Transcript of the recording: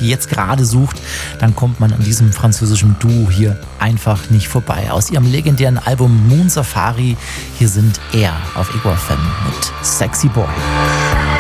jetzt gerade sucht, dann kommt man an diesem französischen Duo hier einfach nicht vorbei. Aus ihrem legendären Album Moon Safari, hier sind Er auf Ego FM mit Sexy Boy.